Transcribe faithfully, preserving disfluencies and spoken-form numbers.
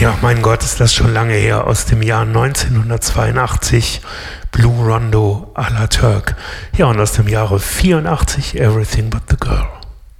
Ja, mein Gott, ist das schon lange her, aus dem Jahr neunzehnhundertzweiundachtzig, Blue Rondo à la Turk. Ja, und aus dem Jahre vierundachtzig, Everything But the Girl.